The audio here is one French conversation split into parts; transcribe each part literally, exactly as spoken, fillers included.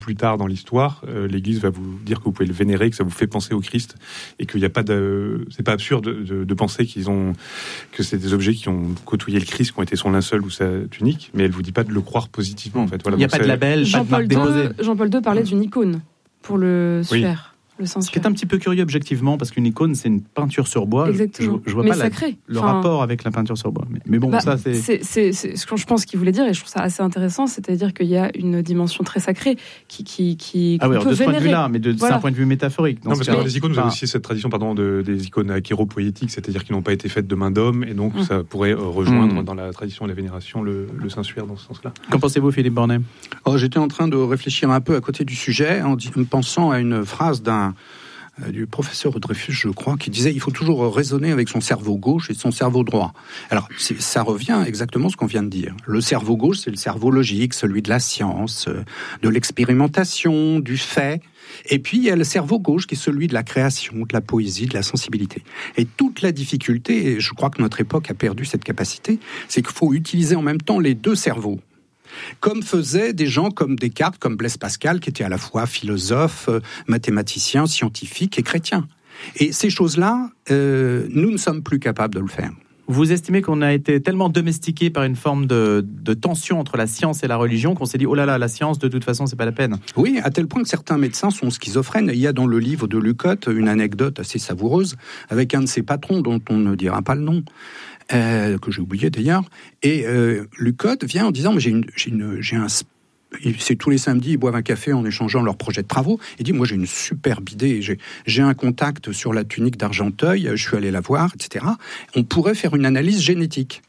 plus tard dans l'histoire, euh, l'Église va vous dire que vous pouvez le vénérer, que ça vous fait penser au Christ, et qu'il n'y a pas de, c'est pas absurde de, de, de penser qu'ils ont, que c'est des objets qui ont côtoyé le Christ, qui ont été son linceul ou sa tunique, mais elle vous dit pas de le croire positivement en fait. Voilà, il n'y a pas de label, pas de marque déposée. Jean-Paul deux parlait d'une icône pour le suaire. Oui. Ce qui est un petit peu curieux objectivement, parce qu'une icône, c'est une peinture sur bois. Exactement. Je, je vois mais pas sacré. La, le enfin, rapport avec la peinture sur bois. Mais, mais bon, bah, ça, c'est... C'est, c'est, c'est ce que je pense qu'il voulait dire, et je trouve ça assez intéressant, c'est-à-dire qu'il y a une dimension très sacrée qui, qui, qui ah oui, peut de ce vénérer. point de vue-là, mais de, voilà. C'est un point de vue métaphorique. Non, parce que dans les icônes, vous avez aussi cette tradition, pardon, de, des icônes achéropoétiques, c'est-à-dire qui n'ont pas été faites de main d'homme, et donc mmh. ça pourrait euh, rejoindre mmh. dans la tradition de la vénération le, le Saint-Suaire dans ce sens-là. Qu'en pensez-vous, Philippe Bornet ? Oh, j'étais en train de réfléchir un peu à côté du sujet, en, en pensant à une phrase d'un du professeur Dreyfus, je crois, qui disait il faut toujours raisonner avec son cerveau gauche et son cerveau droit. Alors, c'est, ça revient exactement à ce qu'on vient de dire. Le cerveau gauche, c'est le cerveau logique, celui de la science, de l'expérimentation, du fait. Et puis, il y a le cerveau gauche qui est celui de la création, de la poésie, de la sensibilité. Et toute la difficulté, et je crois que notre époque a perdu cette capacité, c'est qu'il faut utiliser en même temps les deux cerveaux. Comme faisaient des gens comme Descartes, comme Blaise Pascal, qui étaient à la fois philosophes, mathématiciens, scientifiques et chrétiens. Et ces choses-là, euh, nous ne sommes plus capables de le faire. Vous estimez qu'on a été tellement domestiqué par une forme de, de tension entre la science et la religion qu'on s'est dit « Oh là là, la science, de toute façon, c'est pas la peine ». Oui, à tel point que certains médecins sont schizophrènes. Il y a dans le livre de Lucotte une anecdote assez savoureuse avec un de ses patrons dont on ne dira pas le nom. Euh, que j'ai oublié d'ailleurs, et euh, Lucotte vient en disant mais j'ai, une, j'ai, une, j'ai un... C'est tous les samedis, ils boivent un café en échangeant leurs projets de travaux. Il dit, moi j'ai une superbe idée, j'ai, j'ai un contact sur la tunique d'Argenteuil, je suis allé la voir, et cetera. On pourrait faire une analyse génétique.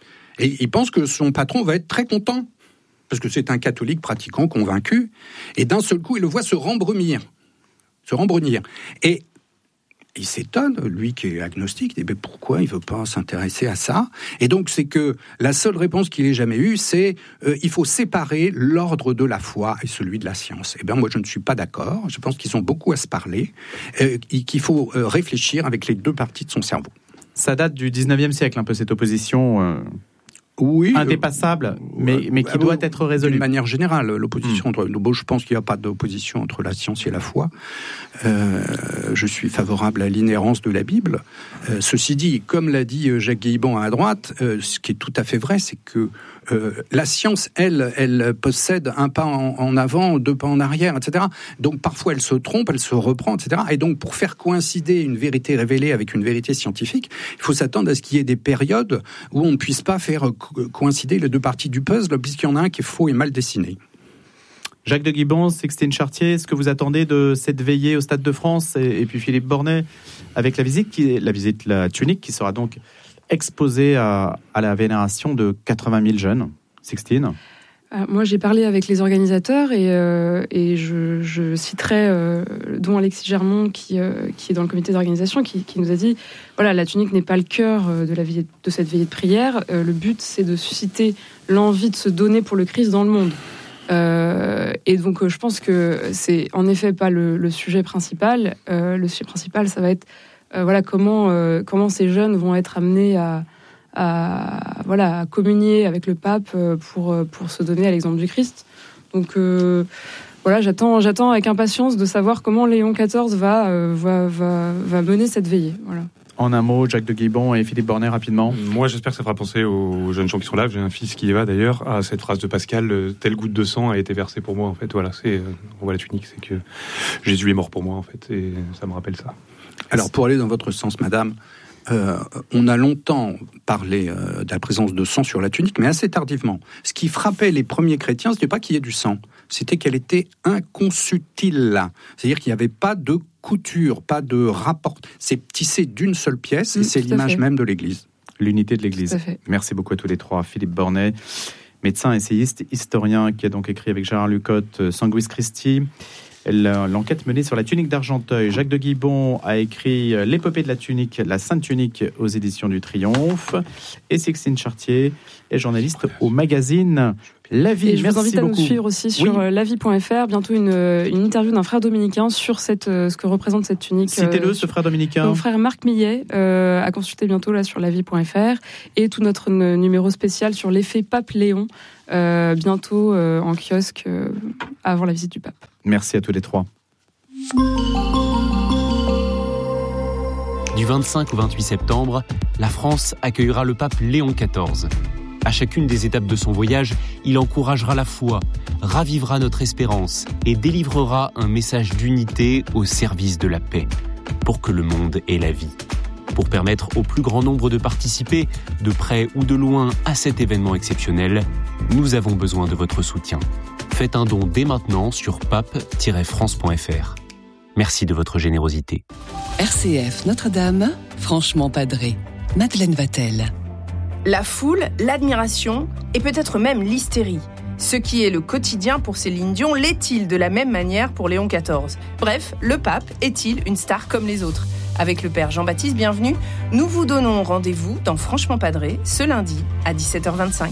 Et il pense que son patron va être très content, parce que c'est un catholique pratiquant, convaincu, et d'un seul coup, il le voit se rembrunir. Se rembrunir. Et il s'étonne, lui qui est agnostique, il dit mais pourquoi il ne veut pas s'intéresser à ça ? Et donc c'est que la seule réponse qu'il ait jamais eue, c'est euh, il faut séparer l'ordre de la foi et celui de la science. Eh bien moi je ne suis pas d'accord, je pense qu'ils ont beaucoup à se parler, euh, et qu'il faut euh, réfléchir avec les deux parties de son cerveau. Ça date du dix-neuvième siècle, un peu cette opposition... Euh... Oui, indépassable, euh, mais, mais qui euh, doit être résolue. D'une manière générale, l'opposition mmh. entre... Bon, je pense qu'il n'y a pas d'opposition entre la science et la foi. Euh, je suis favorable à l'inhérence de la Bible. Euh, ceci dit, comme l'a dit Jacques Guilbon à droite, euh, ce qui est tout à fait vrai, c'est que euh, la science, elle, elle possède un pas en, en avant, deux pas en arrière, et cetera. Donc parfois elle se trompe, elle se reprend, et cetera. Et donc pour faire coïncider une vérité révélée avec une vérité scientifique, il faut s'attendre à ce qu'il y ait des périodes où on ne puisse pas faire coïncider les deux parties du puzzle, puisqu'il y en a un qui est faux et mal dessiné. Jacques de Guibon, Sixtine Chartier, est-ce que vous attendez de cette veillée au Stade de France et, et puis Philippe Bornet avec la visite, qui, la visite, la tunique qui sera donc exposée à, à la vénération de quatre-vingt mille jeunes. Sixtine ? Euh, moi, j'ai parlé avec les organisateurs et, euh, et je, je citerai euh, dont Alexis Germont qui, euh, qui est dans le comité d'organisation qui, qui nous a dit voilà, la tunique n'est pas le cœur de, la veillée, de cette veillée de prière. Euh, le but, c'est de susciter l'envie de se donner pour le Christ dans le monde. Euh, et donc, euh, je pense que c'est en effet pas le, le sujet principal. Euh, le sujet principal, ça va être euh, voilà comment euh, comment ces jeunes vont être amenés à à voilà à communier avec le pape pour pour se donner à l'exemple du Christ. Donc euh, voilà, j'attends j'attends avec impatience de savoir comment Léon quatorze va euh, va va va mener cette veillée. Voilà. En un mot, Jacques de Guibon et Philippe Bornet, rapidement. Moi, j'espère que ça fera penser aux jeunes gens qui sont là. J'ai un fils qui y va d'ailleurs, à cette phrase de Pascal, telle goutte de sang a été versée pour moi, en fait. Voilà, c'est, on voit la tunique, c'est que Jésus est mort pour moi, en fait, et ça me rappelle ça. Alors, pour aller dans votre sens, madame, euh, on a longtemps parlé euh, de la présence de sang sur la tunique, mais assez tardivement. Ce qui frappait les premiers chrétiens, ce n'était pas qu'il y ait du sang, c'était qu'elle était inconsutile. C'est-à-dire qu'il n'y avait pas de couture, pas de rapport. C'est tissé d'une seule pièce et mmh, c'est l'image même de l'Église. L'unité de l'Église. Merci beaucoup à tous les trois. Philippe Bornet, médecin, essayiste, historien, qui a donc écrit avec Gérard Lucotte Sanguis Christi. l'enquête menée sur la tunique d'Argenteuil. Jacques de Guibon a écrit l'épopée de la tunique, la Sainte Tunique aux éditions du Triomphe. Et Sixtine Chartier est journaliste au magazine La Vie. Et je Merci vous invite à beaucoup. nous suivre aussi sur oui. la vie point f r. Bientôt une, une interview d'un frère dominicain sur cette, ce que représente cette tunique. Citez-le, euh, ce frère dominicain. Mon frère Marc Millet, euh, à consulter bientôt là sur la vie point f r. Et tout notre n- numéro spécial sur l'effet Pape Léon, euh, bientôt euh, en kiosque euh, avant la visite du pape. Merci à tous les trois. Du vingt-cinq au vingt-huit septembre, la France accueillera le pape Léon quatorze. À chacune des étapes de son voyage, il encouragera la foi, ravivera notre espérance et délivrera un message d'unité au service de la paix, pour que le monde ait la vie. Pour permettre au plus grand nombre de participer, de près ou de loin, à cet événement exceptionnel, nous avons besoin de votre soutien. Faites un don dès maintenant sur pape tiret france point f r. Merci de votre générosité. R C F Notre-Dame, franchement padré. Madeleine Vatel. La foule, l'admiration et peut-être même l'hystérie. Ce qui est le quotidien pour Céline Dion, l'est-il de la même manière pour Léon quatorze ? Bref, le pape est-il une star comme les autres ? Avec le père Jean-Baptiste Bienvenu, nous vous donnons rendez-vous dans Franchement Padré ce lundi à dix-sept heures vingt-cinq.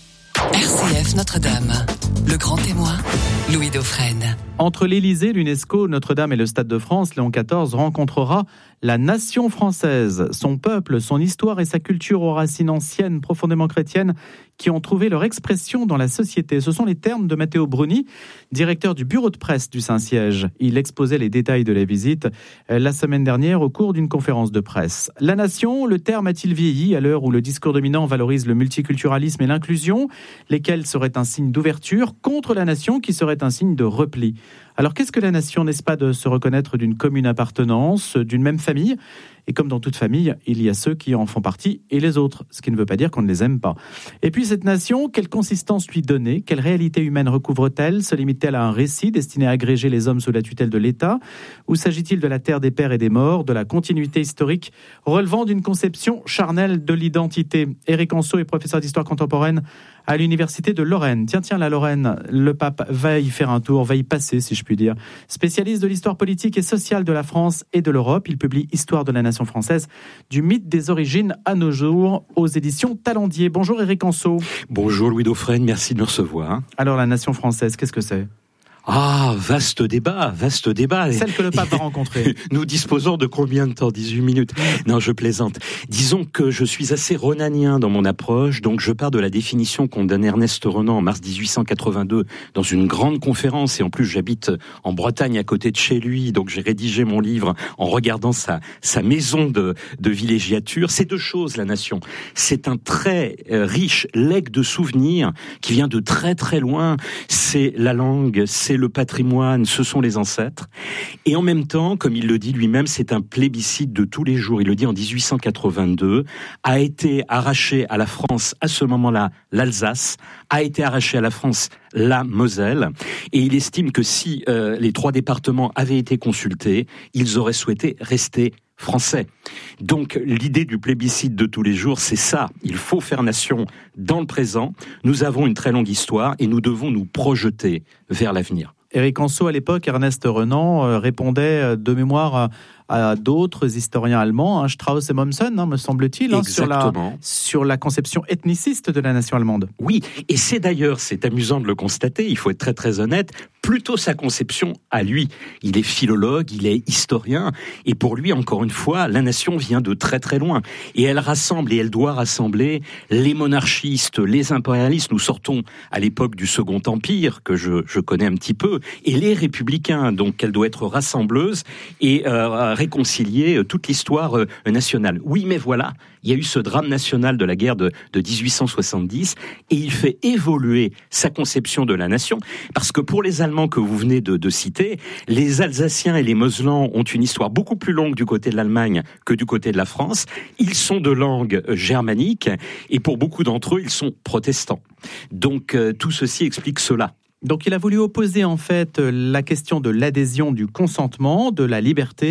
R C F Notre-Dame, le grand témoin, Louis Dauphren. Entre l'Élysée, l'UNESCO, Notre-Dame et le Stade de France, Léon quatorze rencontrera la nation française, son peuple, son histoire et sa culture aux racines anciennes, profondément chrétiennes, qui ont trouvé leur expression dans la société. Ce sont les termes de Matteo Bruni, directeur du bureau de presse du Saint-Siège. Il exposait les détails de la visite la semaine dernière au cours d'une conférence de presse. La nation, le terme a-t-il vieilli à l'heure où le discours dominant valorise le multiculturalisme et l'inclusion, lesquels seraient un signe d'ouverture contre la nation qui serait un signe de repli ? Alors qu'est-ce que la nation, n'est-ce pas de se reconnaître d'une commune appartenance, d'une même famille ? Et comme dans toute famille, il y a ceux qui en font partie et les autres, ce qui ne veut pas dire qu'on ne les aime pas. Et puis cette nation, quelle consistance lui donner ? Quelle réalité humaine recouvre-t-elle ? Se limite-t-elle à un récit destiné à agréger les hommes sous la tutelle de l'État ? Ou s'agit-il de la terre des pères et des morts, de la continuité historique relevant d'une conception charnelle de l'identité ? Éric Anceau est professeur d'histoire contemporaine à l'université de Lorraine. Tiens, tiens, la Lorraine, le pape va y faire un tour, va y passer, si je puis dire. Spécialiste de l'histoire politique et sociale de la France et de l'Europe, il publie Histoire de la nation française, du mythe des origines à nos jours, aux éditions Talendier. Bonjour Éric Anceau. Bonjour Louis Dauphren, merci de me recevoir. Alors la nation française, qu'est-ce que c'est ? Ah, vaste débat, vaste débat. Celle que le pape va rencontrer. Nous disposons de combien de temps ? dix-huit minutes. Non, je plaisante. Disons que je suis assez renanien dans mon approche, donc je pars de la définition qu'ont donné Ernest Renan en mars dix-huit cent quatre-vingt-deux dans une grande conférence, et en plus j'habite en Bretagne à côté de chez lui, donc j'ai rédigé mon livre en regardant sa, sa maison de, de villégiature. C'est deux choses, la nation. C'est un très euh, riche legs de souvenirs qui vient de très très loin. C'est la langue, c'est le patrimoine, ce sont les ancêtres. Et en même temps, comme il le dit lui-même, c'est un plébiscite de tous les jours. Il le dit en dix-huit cent quatre-vingt-deux, a été arraché à la France, à ce moment-là, l'Alsace, a été arraché à la France la Moselle, et il estime que si euh, les trois départements avaient été consultés, ils auraient souhaité rester français. Donc l'idée du plébiscite de tous les jours, c'est ça. Il faut faire nation dans le présent. Nous avons une très longue histoire et nous devons nous projeter vers l'avenir. Éric Anceau, à l'époque, Ernest Renan répondait de mémoire à, à d'autres historiens allemands, hein, Strauss et Mommsen, hein, me semble-t-il, hein, sur, la, sur la conception ethniciste de la nation allemande. Oui, et c'est d'ailleurs, c'est amusant de le constater, il faut être très très honnête, plutôt sa conception à lui. Il est philologue, il est historien, et pour lui, encore une fois, la nation vient de très très loin. Et elle rassemble, et elle doit rassembler les monarchistes, les impérialistes. Nous sortons à l'époque du Second Empire, que je, je connais un petit peu, et les républicains. Donc elle doit être rassembleuse et euh, réconcilier toute l'histoire euh, nationale. Oui, mais voilà, il y a eu ce drame national de la guerre de, de dix-huit cent soixante-dix, et il fait évoluer sa conception de la nation, parce que pour les Allemands que vous venez de, de citer, les Alsaciens et les Moselans ont une histoire beaucoup plus longue du côté de l'Allemagne que du côté de la France. Ils sont de langue germanique, et pour beaucoup d'entre eux, ils sont protestants. Donc euh, tout ceci explique cela. Donc il a voulu opposer en fait la question de l'adhésion, du consentement, de la liberté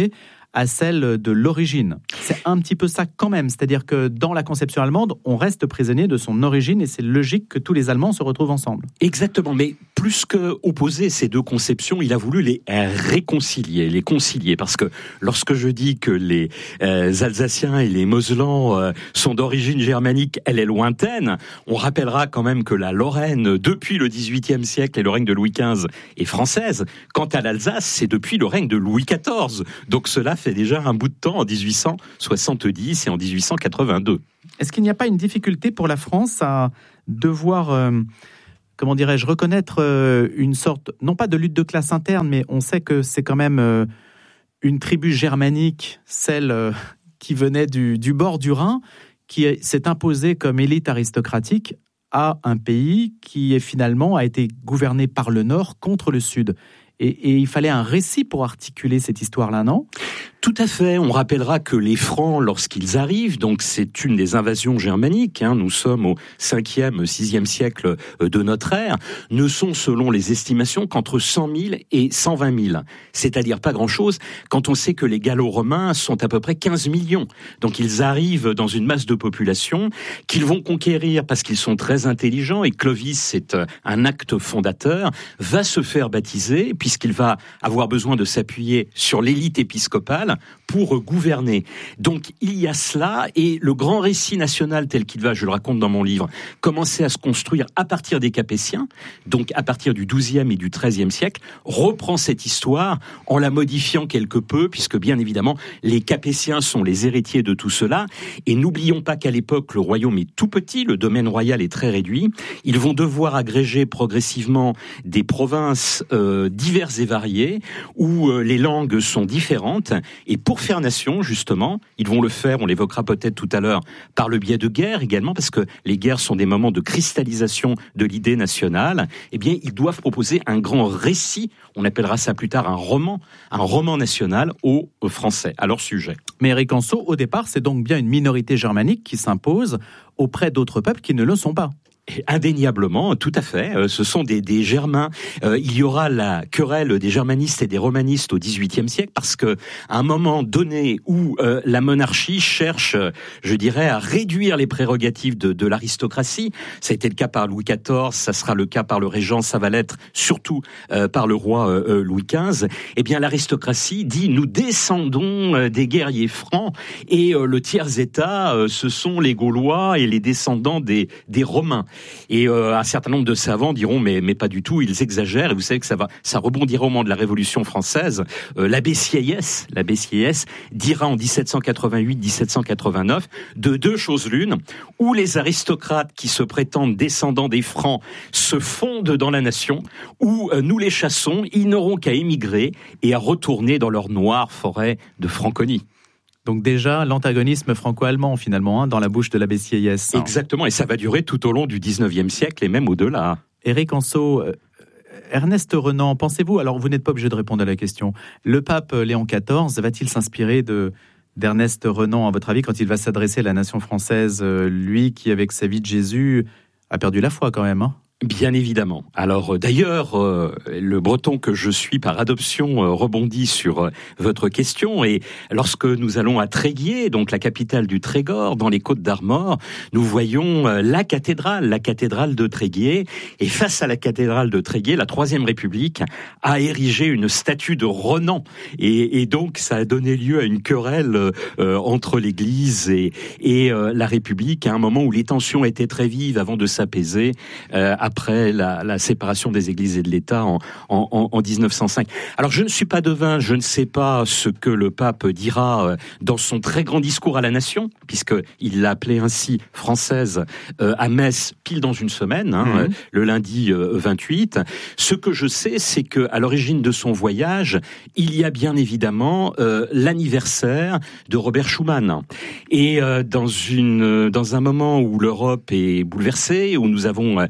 à celle de l'origine. C'est un petit peu ça quand même, c'est-à-dire que dans la conception allemande, on reste prisonnier de son origine et c'est logique que tous les Allemands se retrouvent ensemble. Exactement, mais plus que opposer ces deux conceptions, il a voulu les réconcilier, les concilier, parce que lorsque je dis que les euh, Alsaciens et les Moselans euh, sont d'origine germanique, elle est lointaine, on rappellera quand même que la Lorraine, depuis le dix-huitième siècle et le règne de Louis quinze, est française. Quant à l'Alsace, c'est depuis le règne de Louis quatorze. Donc cela fait déjà un bout de temps en dix-huit cent soixante-dix et en dix-huit cent quatre-vingt-deux. Est-ce qu'il n'y a pas une difficulté pour la France à devoir, euh, comment dirais-je, reconnaître euh, une sorte, non pas de lutte de classe interne, mais on sait que c'est quand même euh, une tribu germanique, celle euh, qui venait du, du bord du Rhin, qui s'est imposée comme élite aristocratique à un pays qui est finalement a été gouverné par le Nord contre le Sud. Et, et il fallait un récit pour articuler cette histoire-là, non ? Tout à fait. On rappellera que les Francs, lorsqu'ils arrivent, donc c'est une des invasions germaniques, hein, nous sommes au cinquième, sixième siècle de notre ère, ne sont selon les estimations qu'entre cent mille et cent vingt mille. C'est-à-dire pas grand-chose quand on sait que les Gallo-Romains sont à peu près quinze millions. Donc ils arrivent dans une masse de population qu'ils vont conquérir parce qu'ils sont très intelligents et Clovis, c'est un acte fondateur, va se faire baptiser puisqu'il va avoir besoin de s'appuyer sur l'élite épiscopale pour gouverner. Donc il y a cela, et le grand récit national tel qu'il va, je le raconte dans mon livre, commençait à se construire à partir des Capétiens, donc à partir du douzième et du treizième siècle, reprend cette histoire en la modifiant quelque peu, puisque bien évidemment les Capétiens sont les héritiers de tout cela, et n'oublions pas qu'à l'époque le royaume est tout petit, le domaine royal est très réduit, ils vont devoir agréger progressivement des provinces euh, diverses et variées, où euh, les langues sont différentes. Et pour faire nation, justement, ils vont le faire, on l'évoquera peut-être tout à l'heure, par le biais de guerres également, parce que les guerres sont des moments de cristallisation de l'idée nationale. Eh bien, ils doivent proposer un grand récit, on appellera ça plus tard un roman, un roman national aux Français, à leur sujet. Mais Éric Anseau, au départ, c'est donc bien une minorité germanique qui s'impose auprès d'autres peuples qui ne le sont pas. Indéniablement, tout à fait. Ce sont des, des Germains. Euh, il y aura la querelle des germanistes et des romanistes au dix-huitième siècle parce que, à un moment donné où euh, la monarchie cherche, je dirais, à réduire les prérogatives de, de l'aristocratie, ça a été le cas par Louis quatorze, ça sera le cas par le régent, ça va l'être surtout euh, par le roi euh, Louis quinze. Eh bien, l'aristocratie dit nous descendons euh, des guerriers francs et euh, le tiers état, euh, ce sont les Gaulois et les descendants des, des Romains. Et euh, un certain nombre de savants diront mais mais pas du tout, ils exagèrent. Et vous savez que ça va, ça rebondira au moment de la Révolution française. Euh, l'abbé Sieyès, l'abbé Sieyès dira en dix-sept cent quatre-vingt-huit dix-sept cent quatre-vingt-neuf de deux choses l'une, où les aristocrates qui se prétendent descendants des Francs se fondent dans la nation, où euh, nous les chassons, ils n'auront qu'à émigrer et à retourner dans leur noire forêt de Franconie. Donc déjà, l'antagonisme franco-allemand, finalement, hein, dans la bouche de l'abbé Sieyès. Exactement, et ça va durer tout au long du dix-neuvième siècle et même au-delà. Éric Anseau, euh, Ernest Renan, pensez-vous, alors vous n'êtes pas obligé de répondre à la question, le pape Léon quatorze va-t-il s'inspirer de, d'Ernest Renan, à votre avis, quand il va s'adresser à la nation française, euh, lui qui, avec sa vie de Jésus, a perdu la foi quand même, hein ? Bien évidemment. Alors d'ailleurs, euh, le breton que je suis par adoption euh, rebondit sur euh, votre question, et lorsque nous allons à Tréguier, donc la capitale du Trégor, dans les Côtes d'Armor, nous voyons euh, la cathédrale, la cathédrale de Tréguier, et face à la cathédrale de Tréguier, la Troisième République a érigé une statue de Renan, et, et donc ça a donné lieu à une querelle euh, entre l'Église et, et euh, la République, à un moment où les tensions étaient très vives avant de s'apaiser, euh, après la, la séparation des églises et de l'État en, en, en dix-neuf cent cinq. Alors je ne suis pas devin, je ne sais pas ce que le pape dira dans son très grand discours à la nation, puisqu'il l'a appelé ainsi française euh, à Metz pile dans une semaine, hein, mmh. le lundi euh, vingt-huit. Ce que je sais, c'est que à l'origine de son voyage, il y a bien évidemment euh, l'anniversaire de Robert Schuman. Et euh, dans, une, dans un moment où l'Europe est bouleversée, où nous avons euh, la guerre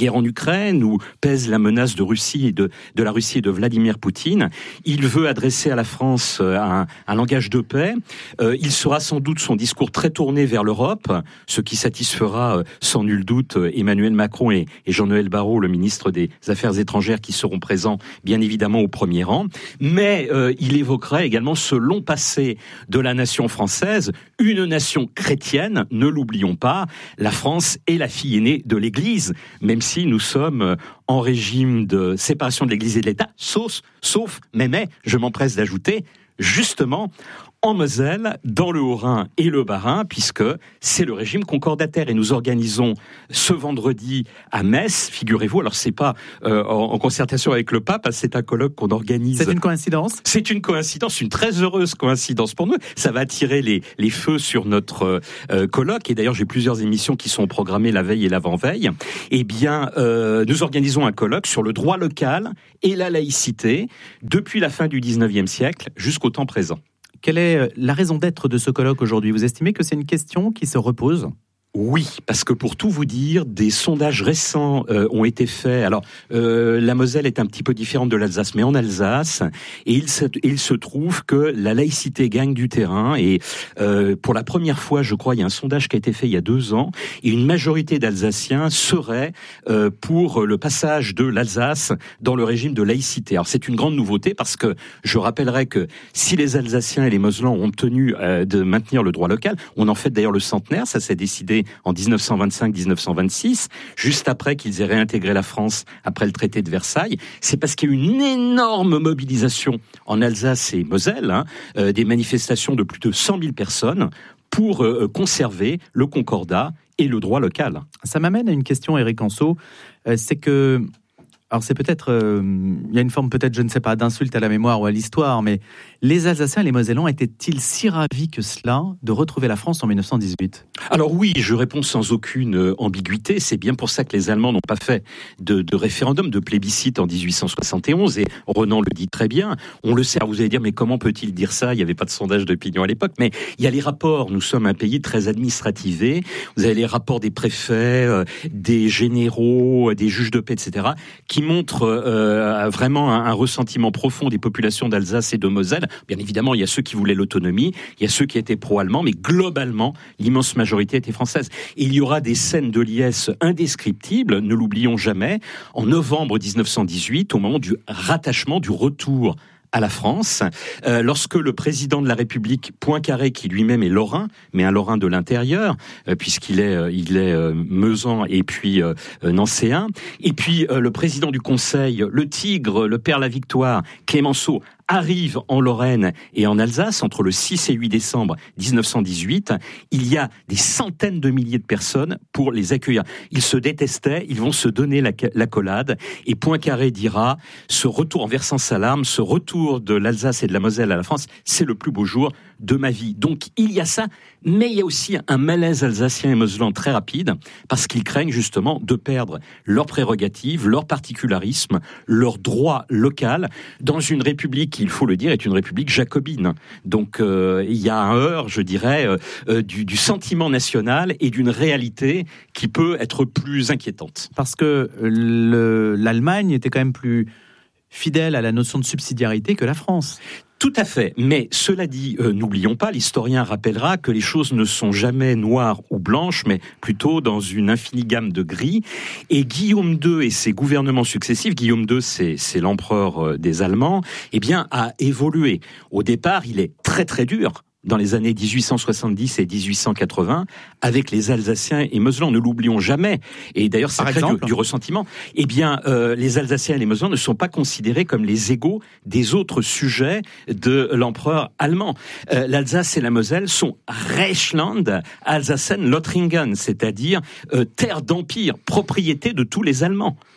guerre en Ukraine, où pèse la menace de Russie et de, de la Russie et de Vladimir Poutine. Il veut adresser à la France un, un langage de paix. Euh, il sera sans doute son discours très tourné vers l'Europe, ce qui satisfera sans nul doute Emmanuel Macron et, et Jean-Noël Barrot, le ministre des Affaires étrangères, qui seront présents bien évidemment au premier rang. Mais euh, il évoquerait également ce long passé de la nation française, une nation chrétienne, ne l'oublions pas. La France est la fille aînée de l'Église, même si nous sommes en régime de séparation de l'Église et de l'État, sauf, sauf mais, mais, je m'empresse d'ajouter, justement, en Moselle, dans le Haut-Rhin et le Bas-Rhin, puisque c'est le régime concordataire. Et nous organisons ce vendredi à Metz, figurez-vous, alors c'est pas euh, en, en concertation avec le pape, c'est un colloque qu'on organise. C'est une coïncidence ? C'est une coïncidence, une très heureuse coïncidence pour nous. Ça va attirer les, les feux sur notre euh, colloque. Et d'ailleurs, j'ai plusieurs émissions qui sont programmées la veille et l'avant-veille. Eh bien, euh, nous organisons un colloque sur le droit local et la laïcité depuis la fin du dix-neuvième siècle jusqu'au temps présent. Quelle est la raison d'être de ce colloque aujourd'hui ? Vous estimez que c'est une question qui se repose ? Oui, parce que pour tout vous dire, des sondages récents euh, ont été faits. Alors, euh, la Moselle est un petit peu différente de l'Alsace, mais en Alsace, et il se, il se trouve que la laïcité gagne du terrain. Et euh, pour la première fois, je crois, il y a un sondage qui a été fait il y a deux ans, et une majorité d'Alsaciens serait euh, pour le passage de l'Alsace dans le régime de laïcité. Alors, c'est une grande nouveauté parce que je rappellerai que si les Alsaciens et les Moselans ont tenu euh, de maintenir le droit local, on en fait d'ailleurs le centenaire, ça s'est décidé en dix-neuf cent vingt-cinq dix-neuf cent vingt-six, juste après qu'ils aient réintégré la France après le traité de Versailles. C'est parce qu'il y a eu une énorme mobilisation en Alsace et Moselle, hein, euh, des manifestations de plus de cent mille personnes pour euh, conserver le concordat et le droit local. Ça m'amène à une question, Éric Anceau, euh, c'est que... Alors c'est peut-être, euh, il y a une forme peut-être, je ne sais pas, d'insulte à la mémoire ou à l'histoire, mais les Alsaciens et les Mosellans étaient-ils si ravis que cela de retrouver la France en dix-neuf cent dix-huit ? Alors oui, je réponds sans aucune ambiguïté. C'est bien pour ça que les Allemands n'ont pas fait de, de référendum, de plébiscite en dix-huit cent soixante et onze. Et Renan le dit très bien. On le sait. Vous allez dire, mais comment peut-il dire ça ? Il n'y avait pas de sondage d'opinion à l'époque. Mais il y a les rapports. Nous sommes un pays très administrativé. Vous avez les rapports des préfets, euh, des généraux, des juges de paix, et cetera, qui montrent euh, vraiment un, un ressentiment profond des populations d'Alsace et de Moselle. Bien évidemment, il y a ceux qui voulaient l'autonomie, il y a ceux qui étaient pro-allemands, mais globalement, l'immense majorité était française. Et il y aura des scènes de liesse indescriptibles, ne l'oublions jamais, en novembre dix-neuf cent dix-huit, au moment du rattachement, du retour à la France, euh, lorsque le président de la République, Poincaré, qui lui-même est lorrain, mais un lorrain de l'intérieur, euh, puisqu'il est, euh, il est euh, meusan et puis euh, nancéen, et puis euh, le président du Conseil, le Tigre, le père La Victoire, Clémenceau, arrive en Lorraine et en Alsace entre le six et huit décembre dix-neuf cent dix-huit. Il y a des centaines de milliers de personnes pour les accueillir. Ils se détestaient, ils vont se donner la, l'accolade. Et Poincaré dira, ce retour en versant sa larme, ce retour de l'Alsace et de la Moselle à la France, c'est le plus beau jour de ma vie. Donc il y a ça, mais il y a aussi un malaise alsacien et mosellan très rapide, parce qu'ils craignent justement de perdre leurs prérogatives, leur particularisme, leur droit local, dans une république qui, il faut le dire, est une république jacobine. Donc euh, il y a un heurt, je dirais, euh, euh, du, du sentiment national et d'une réalité qui peut être plus inquiétante. Parce que le, l'Allemagne était quand même plus fidèle à la notion de subsidiarité que la France. Tout à fait, mais cela dit, euh, n'oublions pas, l'historien rappellera que les choses ne sont jamais noires ou blanches, mais plutôt dans une infinie gamme de gris. Et Guillaume deux et ses gouvernements successifs, Guillaume deux, c'est, c'est l'empereur des Allemands, eh bien, a évolué. Au départ, il est très très dur. Dans les années dix-huit cent soixante-dix et dix-huit cent quatre-vingts, avec les Alsaciens et Moselans, ne l'oublions jamais. Et d'ailleurs, ça crée du, du ressentiment. Eh bien, euh, les Alsaciens et les Moselans ne sont pas considérés comme les égaux des autres sujets de l'empereur allemand. Euh, L'Alsace et la Moselle sont Reichsland, Alsace-Lothringen, c'est-à-dire euh, terre d'empire, propriété de tous les Allemands.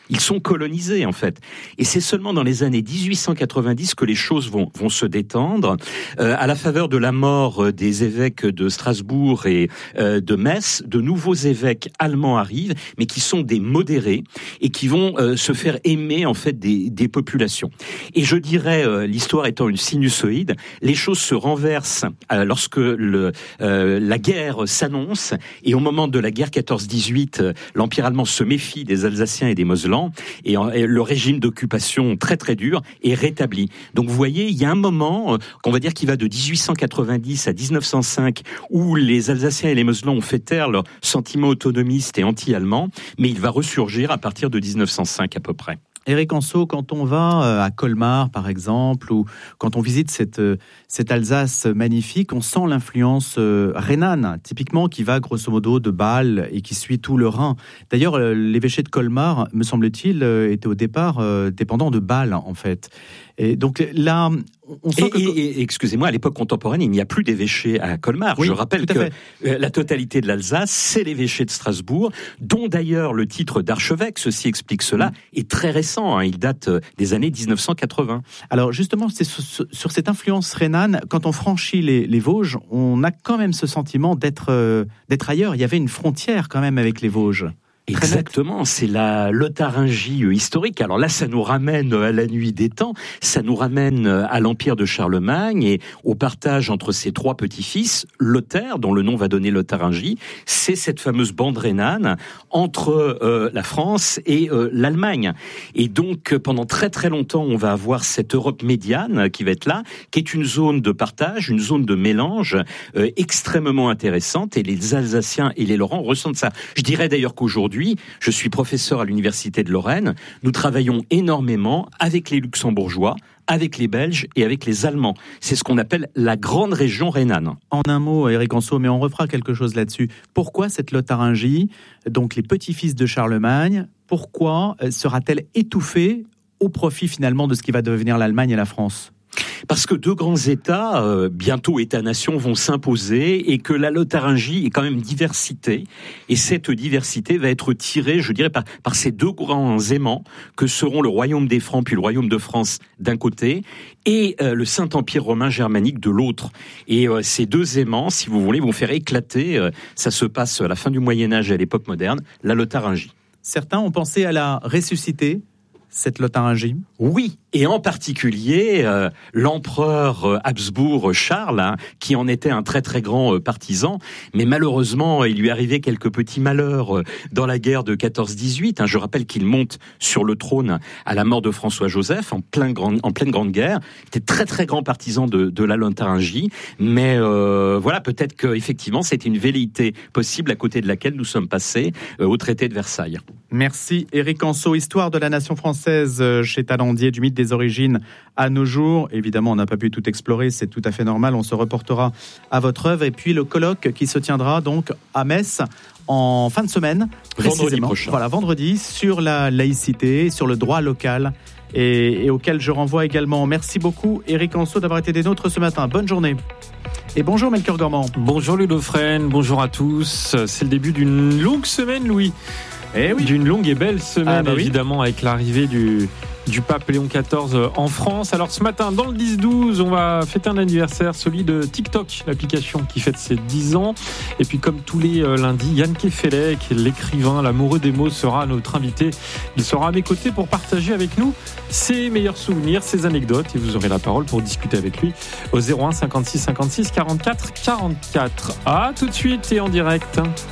Ils sont colonisés, en fait. Et c'est seulement dans les années dix-huit cent quatre-vingt-dix que les choses vont, vont se détendre. Euh, à la faveur de la mort des évêques de Strasbourg et euh, de Metz, de nouveaux évêques allemands arrivent, mais qui sont des modérés et qui vont euh, se faire aimer, en fait, des, des populations. Et je dirais, euh, l'histoire étant une sinusoïde, les choses se renversent euh, lorsque le, euh, la guerre s'annonce. Et au moment de la guerre quatorze dix-huit, euh, l'Empire allemand se méfie des Alsaciens et des Moselans. Et, et le régime d'occupation très très dur est rétabli. Donc vous voyez, il y a un moment, euh, qu'on va dire qui va de dix-huit cent quatre-vingt-dix à dix-neuf cent cinq, où les Alsaciens et les Moselans ont fait taire leurs sentiments autonomistes et anti-allemands, mais il va ressurgir à partir de dix-neuf cent cinq à peu près. Éric Anseau, quand on va à Colmar, par exemple, ou quand on visite cette, cette Alsace magnifique, on sent l'influence rhénane, typiquement, qui va grosso modo de Bâle et qui suit tout le Rhin. D'ailleurs, l'évêché de Colmar, me semble-t-il, était au départ dépendant de Bâle, en fait. Et donc là, on sent et, que... et, et excusez-moi, à l'époque contemporaine, il n'y a plus d'évêché à Colmar. Oui, je rappelle que fait. la totalité de l'Alsace, c'est l'évêché de Strasbourg, dont d'ailleurs le titre d'archevêque, ceci explique cela, mmh. est très récent. Hein, il date des années dix-neuf cent quatre-vingts. Alors justement, c'est sur, sur cette influence rhénane, quand on franchit les, les Vosges, on a quand même ce sentiment d'être, euh, d'être ailleurs. Il y avait une frontière quand même avec les Vosges. Exactement, c'est la Lotharingie historique. Alors là, ça nous ramène à la nuit des temps, ça nous ramène à l'empire de Charlemagne et au partage entre ses trois petits-fils. Lothaire, dont le nom va donner Lotharingie, c'est cette fameuse bande rhénane entre euh, la France et euh, l'Allemagne. Et donc, pendant très très longtemps, on va avoir cette Europe médiane qui va être là, qui est une zone de partage, une zone de mélange euh, extrêmement intéressante. Et les Alsaciens et les Lorrains ressentent ça. Je dirais d'ailleurs qu'aujourd'hui, je suis professeur à l'Université de Lorraine. Nous travaillons énormément avec les Luxembourgeois, avec les Belges et avec les Allemands. C'est ce qu'on appelle la grande région rhénane. En un mot, Éric Anseau, mais on refera quelque chose là-dessus. Pourquoi cette Lotharingie, donc les petits-fils de Charlemagne, pourquoi sera-t-elle étouffée au profit finalement de ce qui va devenir l'Allemagne et la France ? Parce que deux grands États, euh, bientôt États-nations, vont s'imposer et que la Lotharingie est quand même diversité. Et cette diversité va être tirée, je dirais, par, par ces deux grands aimants que seront le royaume des Francs puis le royaume de France d'un côté et euh, le Saint-Empire romain germanique de l'autre. Et euh, ces deux aimants, si vous voulez, vont faire éclater, euh, ça se passe à la fin du Moyen-Âge et à l'époque moderne, la Lotharingie. Certains ont pensé à la ressusciter, cette Lotharingie ? Oui, et en particulier euh, l'empereur euh, Habsbourg Charles, hein, qui en était un très très grand euh, partisan, mais malheureusement il lui arrivait quelques petits malheurs euh, dans la guerre de quatorze dix-huit. Hein. Je rappelle qu'il monte sur le trône à la mort de François-Joseph en, plein grand, en pleine grande guerre. Il était très très grand partisan de, de la Lotharingie, mais euh, voilà, peut-être qu'effectivement c'était une velléité possible à côté de laquelle nous sommes passés euh, au traité de Versailles. Merci Éric Anseau. Histoire de la nation française chez Talandier, du mythe des origines à nos jours. Évidemment, on n'a pas pu tout explorer, c'est tout à fait normal. On se reportera à votre œuvre. Et puis le colloque qui se tiendra donc à Metz en fin de semaine. Vendredi prochain. Voilà, vendredi, sur la laïcité, sur le droit local et, et auquel je renvoie également. Merci beaucoup Éric Anseau d'avoir été des nôtres ce matin. Bonne journée. Et bonjour Melchior Gormand. Bonjour Ludo Fresne, bonjour à tous. C'est le début d'une longue semaine, Louis. Eh oui. D'une longue et belle semaine, ah bah évidemment, oui. avec l'arrivée du, du pape Léon quatorze en France. Alors ce matin, dans le dix douze, on va fêter un anniversaire, celui de TikTok, l'application qui fête ses dix ans. Et puis comme tous les euh, lundis, Yann Kefelec, l'écrivain, l'amoureux des mots, sera notre invité. Il sera à mes côtés pour partager avec nous ses meilleurs souvenirs, ses anecdotes. Et vous aurez la parole pour discuter avec lui au zéro un cinquante-six cinquante-six quarante-quatre quarante-quatre. À tout de suite et en direct.